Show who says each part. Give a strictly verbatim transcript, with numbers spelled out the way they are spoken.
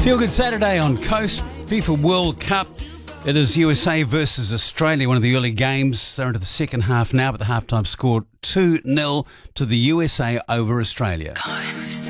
Speaker 1: Feel Good Saturday on Coast. FIFA World Cup. It is U S A versus Australia, one of the early games. They're into the second half now, but the halftime score two nil to the U S A over Australia.
Speaker 2: Coast.